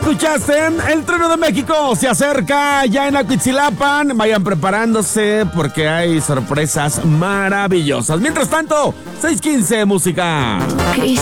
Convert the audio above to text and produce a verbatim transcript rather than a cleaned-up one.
escuchaste, el Trueno de México se acerca ya en Acuitzilapan. Vayan preparándose porque hay sorpresas maravillosas. Mientras tanto, seis quince música.